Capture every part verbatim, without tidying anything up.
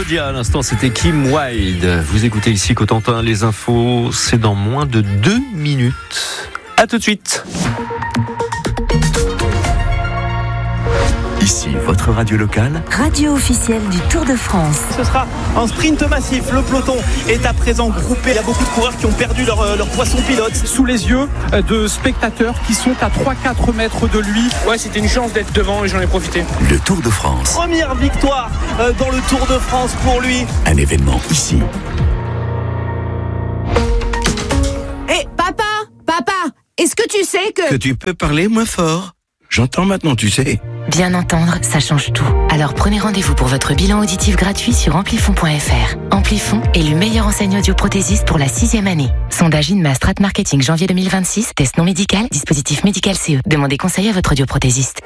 Claudia, à l'instant c'était Kim Wilde. Vous écoutez ici Cotentin, les infos, c'est dans moins de deux minutes. À tout de suite. Ici, votre radio locale. Radio officielle du Tour de France. Ce sera un sprint massif. Le peloton est à présent groupé. Il y a beaucoup de coureurs qui ont perdu leur, leur poisson pilote. Sous les yeux de spectateurs qui sont à trois à quatre mètres de lui. Ouais, c'était une chance d'être devant et j'en ai profité. Le Tour de France. Première victoire dans le Tour de France pour lui. Un événement ici. Hé, hey, papa, papa, est-ce que tu sais que... Que tu peux parler moins fort. J'entends maintenant, tu sais. Bien entendre, ça change tout. Alors prenez rendez-vous pour votre bilan auditif gratuit sur amplifon point f r. Amplifon, élu meilleur enseigne audioprothésiste pour la sixième année. Sondage Inma Strat Marketing janvier deux mille vingt-six. Test non médical, dispositif médical C E. Demandez conseil à votre audioprothésiste.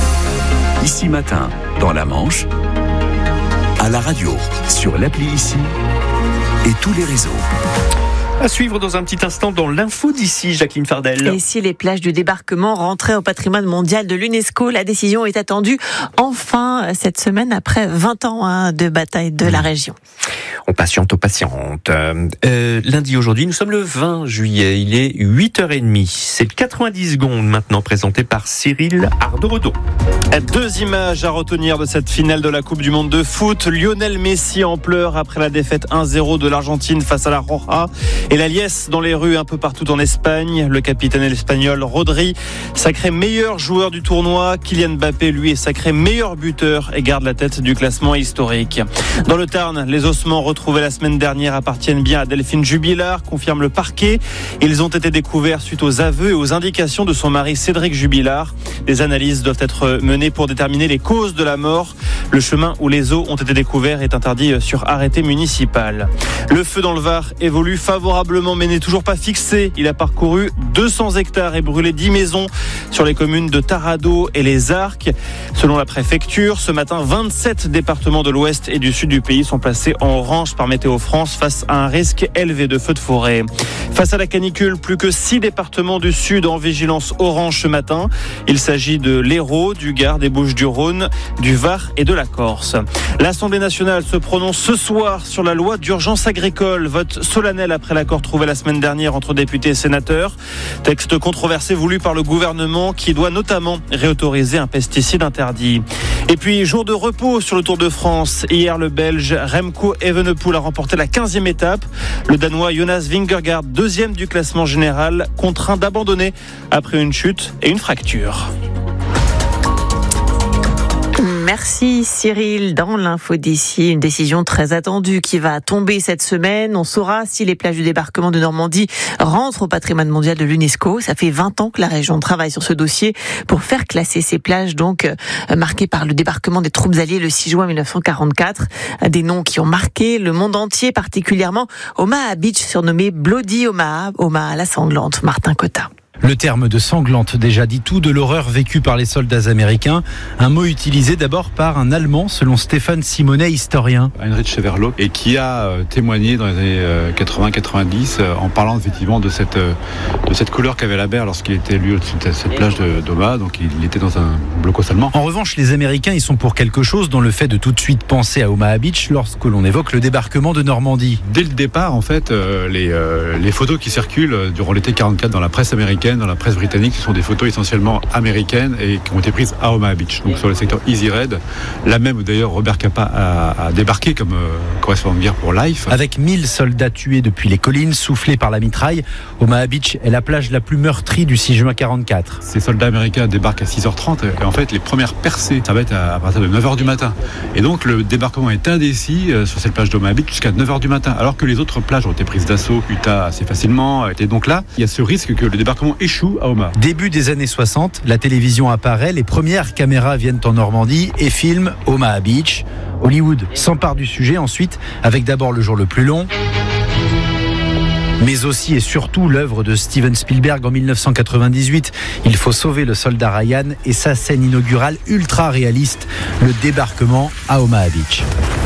Ici matin, dans la Manche, à la radio, sur l'appli Ici et tous les réseaux. À suivre dans un petit instant dans l'info d'ici, Jacqueline Fardel. Et si les plages du débarquement rentraient au patrimoine mondial de l'UNESCO, la décision est attendue enfin cette semaine après vingt ans hein, de bataille de la région. On patiente, on patiente. Euh, lundi aujourd'hui, nous sommes le vingt juillet, il est huit heures trente. C'est quatre-vingt-dix secondes maintenant présenté par Cyril Ardoredon. Deux images à retenir de cette finale de la Coupe du Monde de foot. Lionel Messi en pleurs après la défaite un zéro de l'Argentine face à la Roja. Et la liesse dans les rues un peu partout en Espagne. Le capitaine espagnol Rodri, sacré meilleur joueur du tournoi. Kylian Mbappé, lui, est sacré meilleur buteur et garde la tête du classement historique. Dans le Tarn, les ossements retrouvés la semaine dernière appartiennent bien à Delphine Jubilard, confirme le parquet. Ils ont été découverts suite aux aveux et aux indications de son mari Cédric Jubilard. Des analyses doivent être menées pour déterminer les causes de la mort. Le chemin où les os ont été découverts est interdit sur arrêté municipal. Le feu dans le Var évolue favorablement mais n'est toujours pas fixé. Il a parcouru deux cents hectares et brûlé dix maisons sur les communes de Tarado et les Arcs. Selon la préfecture, ce matin, vingt-sept départements de l'ouest et du sud du pays sont placés en orange par Météo France face à un risque élevé de feux de forêt. Face à la canicule, plus que six départements du sud en vigilance orange ce matin. Il s'agit de l'Hérault, du Gard, des Bouches-du-Rhône, du Var et de la Corse. L'Assemblée nationale se prononce ce soir sur la loi d'urgence agricole. Vote solennel après l'accord trouvé la semaine dernière entre députés et sénateurs. Texte controversé voulu par le gouvernement qui doit notamment réautoriser un pesticide interdit. Et puis, jour de repos sur le Tour de France. Hier, le Belge Remco Evenepoel a remporté la quinzième étape. Le Danois Jonas Vingegaard, deuxième du classement général, contraint d'abandonner après une chute et une fracture. Merci Cyril. Dans l'info d'ici, une décision très attendue qui va tomber cette semaine. On saura si les plages du débarquement de Normandie rentrent au patrimoine mondial de l'UNESCO. Ça fait vingt ans que la région travaille sur ce dossier pour faire classer ces plages, donc euh, marquées par le débarquement des troupes alliées le six juin mille neuf cent quarante-quatre. Des noms qui ont marqué le monde entier, particulièrement Omaha Beach, surnommé Bloody Omaha, Omaha la sanglante. Martin Cotta. Le terme de sanglante déjà dit tout de l'horreur vécue par les soldats américains. Un mot utilisé d'abord par un Allemand, selon Stéphane Simonet, historien. Heinrich Scheverlo, et qui a témoigné dans les années quatre-vingts quatre-vingt-dix en parlant effectivement de cette, de cette couleur qu'avait la mer lorsqu'il était lui au-dessus de cette plage d'Omaha. Donc il était dans un blocos allemand. En revanche, les Américains, ils sont pour quelque chose dans le fait de tout de suite penser à Omaha Beach lorsque l'on évoque le débarquement de Normandie. Dès le départ, en fait, les, les photos qui circulent durant l'été quarante-quatre dans la presse américaine, dans la presse britannique, ce sont des photos essentiellement américaines et qui ont été prises à Omaha Beach, donc sur le secteur Easy Red, là même où d'ailleurs Robert Capa a, a débarqué comme euh, correspondant de guerre pour Life. Avec mille soldats tués depuis les collines, soufflés par la mitraille, Omaha Beach est la plage la plus meurtrie du six juin quarante-quatre. Ces soldats américains débarquent à six heures trente et en fait les premières percées, ça va être à, à partir de neuf heures du matin. Et donc le débarquement est indécis euh, sur cette plage d'Omaha Beach jusqu'à neuf heures du matin, alors que les autres plages ont été prises d'assaut, Utah assez facilement. Et donc là, il y a ce risque que le débarquement échoue à Omaha. Début des années soixante, la télévision apparaît, les premières caméras viennent en Normandie et filment Omaha Beach. Hollywood s'empare du sujet ensuite, avec d'abord Le jour le plus long, mais aussi et surtout l'œuvre de Steven Spielberg en mille neuf cent quatre-vingt-dix-huit. Il faut sauver le soldat Ryan et sa scène inaugurale ultra réaliste, le débarquement à Omaha Beach.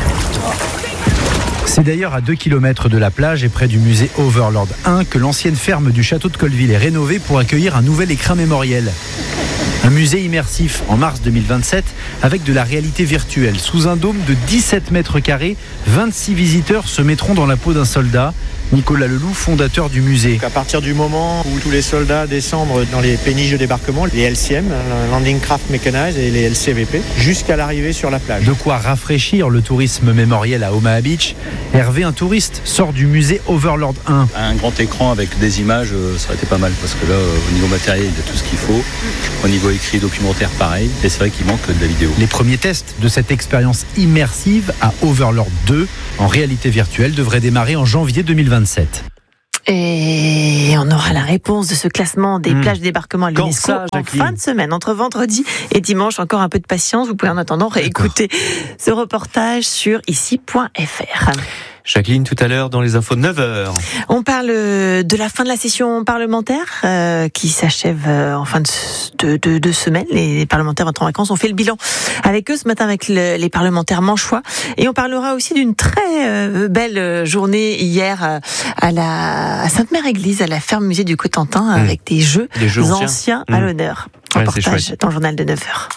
C'est d'ailleurs à deux kilomètres de la plage et près du musée Overlord un que l'ancienne ferme du château de Colville est rénovée pour accueillir un nouvel écrin mémoriel. Un musée immersif en mars deux mille vingt-sept avec de la réalité virtuelle. Sous un dôme de dix-sept mètres carrés, vingt-six visiteurs se mettront dans la peau d'un soldat. Nicolas Leloup, fondateur du musée. À partir du moment où tous les soldats descendent dans les péniches de débarquement, les L C M, Landing Craft Mechanized, et les L C V P, jusqu'à l'arrivée sur la plage. De quoi rafraîchir le tourisme mémoriel à Omaha Beach. Hervé, un touriste, sort du musée Overlord un. Un grand écran avec des images, ça aurait été pas mal, parce que là, au niveau matériel, il y a tout ce qu'il faut. Au niveau écrit, documentaire, pareil. Et c'est vrai qu'il manque de la vidéo. Les premiers tests de cette expérience immersive à Overlord deux, en réalité virtuelle, devraient démarrer en janvier deux mille vingt-sept. Et on aura la réponse de ce classement des mmh. plages de débarquement à l'UNESCO en fin de semaine, entre vendredi et dimanche. Encore un peu de patience, vous pouvez en attendant réécouter ce reportage sur ici point f r. Jacqueline, tout à l'heure, dans les infos de neuf heures. On parle de la fin de la session parlementaire euh, qui s'achève euh, en fin de, de, de, de semaine. Les, les parlementaires rentrent en vacances. On fait le bilan avec eux ce matin avec le, les parlementaires manchois. Et on parlera aussi d'une très euh, belle journée hier euh, à la à Sainte-Mère-Église, à la ferme musée du Cotentin, mmh. avec des jeux, des jeux anciens, anciens mmh. à l'honneur. Reportage ouais, dans le journal de neuf heures.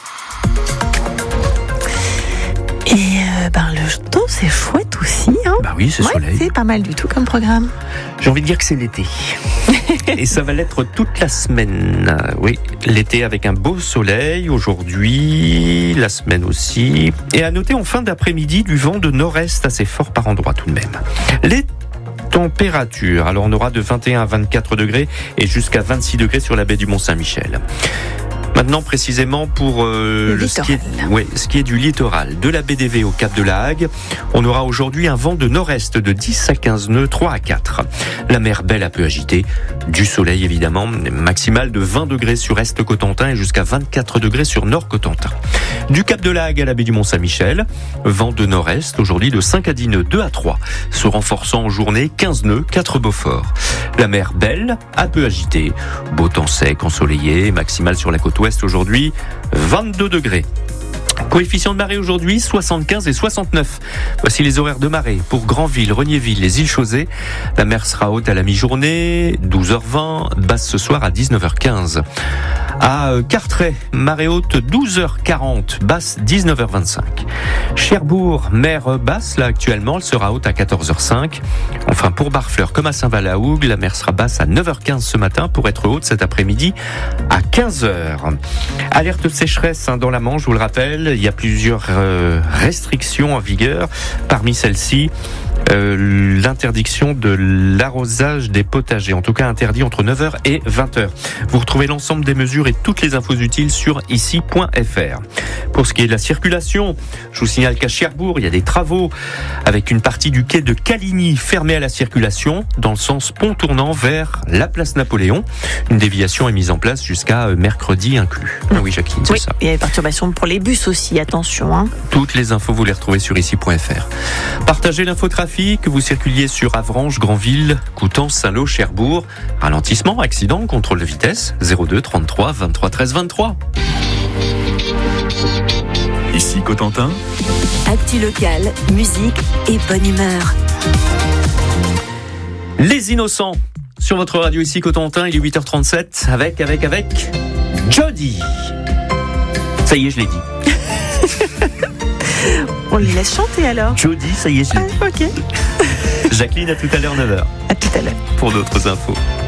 Et euh, ben, le temps, c'est chouette aussi. Hein bah oui, c'est ouais, soleil. C'est pas mal du tout comme programme. J'ai envie de dire que c'est l'été. Et ça va l'être toute la semaine. Oui, l'été avec un beau soleil aujourd'hui, la semaine aussi. Et à noter en fin d'après-midi du vent de nord-est assez fort par endroits tout de même. Les températures, alors on aura de vingt et un à vingt-quatre degrés et jusqu'à vingt-six degrés sur la baie du Mont-Saint-Michel. Maintenant, précisément pour euh, le, le ce, qui est, ouais, ce qui est du littoral, de la baie d'Évé au Cap de la Hague, on aura aujourd'hui un vent de nord-est de dix à quinze nœuds, trois à quatre. La mer belle un peu agitée, du soleil évidemment, maximal de vingt degrés sur Est Cotentin et jusqu'à vingt-quatre degrés sur Nord Cotentin. Du Cap de la Hague à la baie du Mont-Saint-Michel, vent de nord-est aujourd'hui de cinq à dix nœuds, deux à trois, se renforçant en journée, quinze nœuds, quatre Beaufort. La mer belle, un peu agitée, beau temps sec, ensoleillé, maximal sur la côte ouest aujourd'hui, vingt-deux degrés. Coefficient de marée aujourd'hui, soixante-quinze et soixante-neuf. Voici les horaires de marée pour Granville, Regniéville, les îles Chausées. La mer sera haute à la mi-journée, douze heures vingt, basse ce soir à dix-neuf heures quinze. À Carteret, marée haute douze heures quarante, basse dix-neuf heures vingt-cinq. Cherbourg, mer basse là actuellement, elle sera haute à quatorze heures cinq. Enfin pour Barfleur comme à Saint-Val-la-Hougue, la mer sera basse à neuf heures quinze ce matin pour être haute cet après-midi à quinze heures. Alerte sécheresse dans la Manche, je vous le rappelle, il y a plusieurs euh, restrictions en vigueur. Parmi celles-ci, Euh, l'interdiction de l'arrosage des potagers, en tout cas interdit entre neuf heures et vingt heures. Vous retrouvez l'ensemble des mesures et toutes les infos utiles sur ici point f r. Pour ce qui est de la circulation, je vous signale qu'à Cherbourg, il y a des travaux avec une partie du quai de Caligny fermée à la circulation dans le sens pont tournant vers la place Napoléon. Une déviation est mise en place jusqu'à mercredi inclus. Ah oui, Jacqueline, c'est oui, ça. Il y a des perturbations pour les bus aussi, attention. Hein. Toutes les infos, vous les retrouvez sur ici point f r. Partagez l'infotrafic, que vous circuliez sur Avranches, Granville, Coutances, Saint-Lô, Cherbourg. Ralentissement, accident, contrôle de vitesse, zéro deux trente-trois vingt-trois treize vingt-trois. Ici Cotentin. Actu locale, musique et bonne humeur. Les Innocents, sur votre radio ici Cotentin, il est huit heures trente-sept, avec, avec, avec, Jody. Ça y est, je l'ai dit. On les laisse chanter alors. Jody, ça y est, je l'ai dit. Ah, ok. Jacqueline, à tout à l'heure, neuf heures. À tout à l'heure. Pour d'autres infos.